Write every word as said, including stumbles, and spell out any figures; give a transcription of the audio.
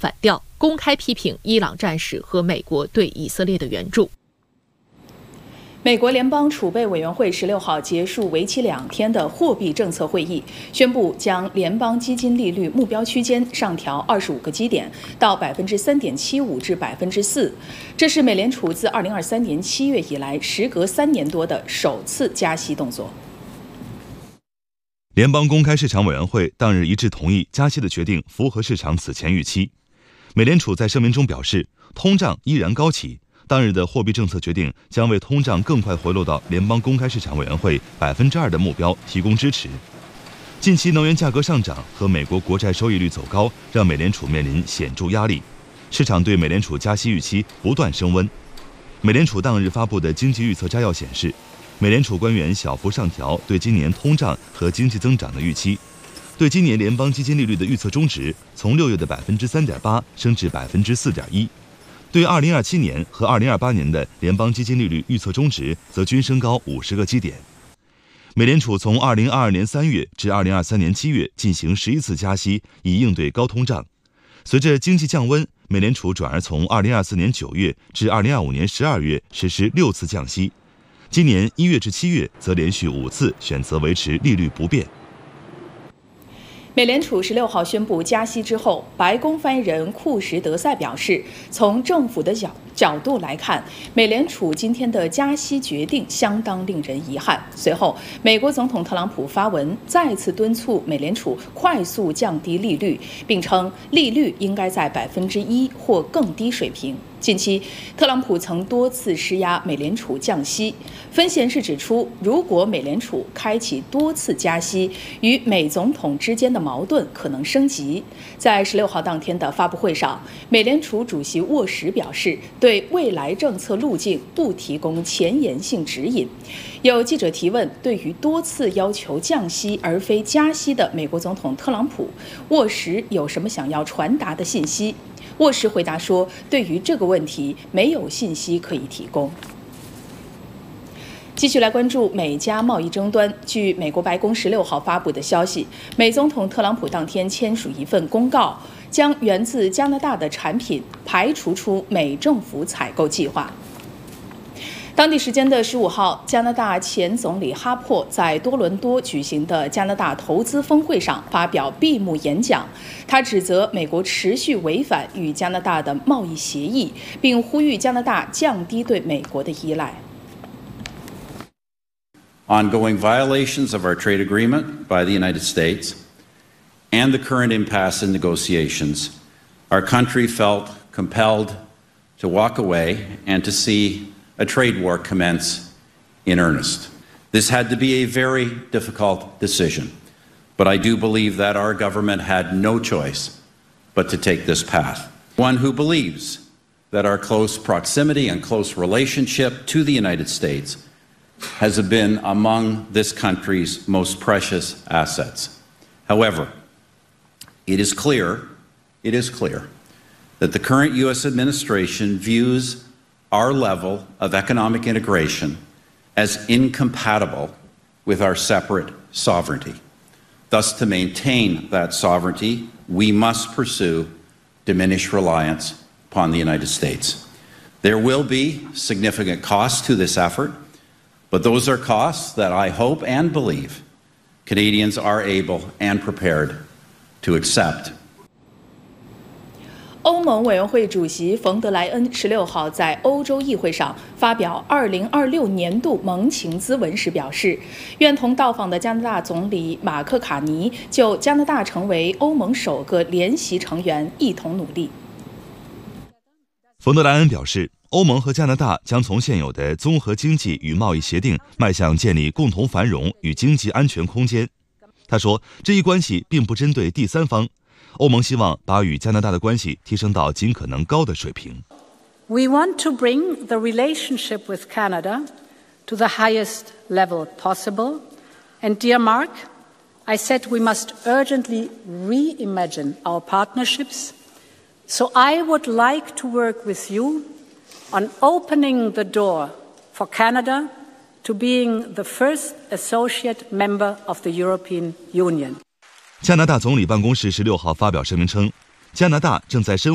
反调，公开批评伊朗战事和美国对以色列的援助。 美国联邦储备委员会十六号结束为期两天的货币政策会议，宣布将联邦基金利率目标区间上调二十五个基点，到百分之三点七五至百分之四。这是美联储自二零二三年七月以来，时隔三年多的首次加息动作。 联邦公开市场委员会当日一致同意加息的决定，符合市场此前预期。美联储在声明中表示，通胀依然高企。当日的货币政策决定将为通胀更快回落到联邦公开市场委员会百分之二的目标提供支持。近期能源价格上涨和美国国债收益率走高，让美联储面临显著压力，市场对美联储加息预期不断升温。美联储当日发布的经济预测摘要显示，美联储官员小幅上调对今年通胀和经济增长的预期，对今年联邦基金利率的预测中值从六月的百分之三点八升至百分之四点一。对二零二七年和二零二八年的联邦基金利率预测中值则均升高五十个基点。美联储从二零二二年三月至二零二三年七月进行十一次加息，以应对高通胀。随着经济降温，美联储转而从二零二四年九月至二零二五年十二月实施六次降息。今年一月至七月则连续五次选择维持利率不变。 美联储十六号宣布加息之后，白宫发言人库什德塞表示，从政府的角角度来看，美联储今天的加息决定相当令人遗憾。随后，美国总统特朗普发文，再次敦促美联储快速降低利率，并称利率应该在百分之一或更低水平。近期，特朗普曾多次施压美联储降息。分析人士指出，如果美联储开启多次加息，与美总统之间的矛盾可能升级。在十六号当天的发布会上，美联储主席沃什表示，对未来政策路径不提供前沿性指引。有记者提问，对于多次要求降息而非加息的美国总统特朗普，沃什有什么想要传达的信息？沃什回答说，对于这个问题没有信息可以提供。继续来关注美加贸易争端。据美国白宫十六号发布的消息，美总统特朗普当天签署一份公告，将源自加拿大的产品排除出美政府采购计划。当地时间的十五号，加拿大前总理哈珀在多伦多举行的加拿大投资峰会上发表闭幕演讲，他指责美国持续违反与加拿大的贸易协议，并呼吁加拿大降低对美国的依赖。 Ongoing violations of our trade agreement by the United States and the current impasse in negotiations, our country felt compelled to walk away and to see a trade war commence in earnest. This had to be a very difficult decision, but I do believe that our government had no choice but to take this path. One who believes that our close proximity and close relationship to the United States has been among this country's most precious assets. However, it is clear, it is clear that the current U S administration views our level of economic integration as incompatible with our separate sovereignty. Thus, to maintain that sovereignty, we must pursue diminished reliance upon the United States. There will be significant costs to this effort, but those are costs that I hope and believe Canadians are able and prepared to accept. 欧盟委员会主席冯德莱恩十六号在欧洲议会上发表二零二六年度盟情咨文时表示，愿同到访的加拿大总理马克卡尼就加拿大成为欧盟首个联席成员一同努力。 冯德莱恩表示，欧盟和加拿大将从现有的综合经济与贸易协定迈向建立共同繁荣与经济安全空间。他说，这一关系并不针对第三方。欧盟希望把与加拿大的关系提升到尽可能高的水平。 We want to bring the relationship with Canada to the highest level possible. And dear Mark, I said we must urgently reimagine our partnerships. So I would like to work with you on opening the door for Canada to being the first associate member of the European Union. 加拿大总理办公室十六号发表声明称，加拿大正在深